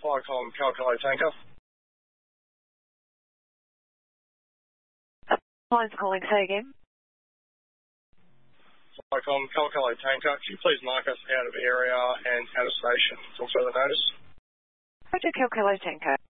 Flycom Calcolo Tanker. Line's calling, say again. Flycom Calcolo Tanker, could you please mark us out of area and out of station until further notice? Roger, Calcolo Tanker.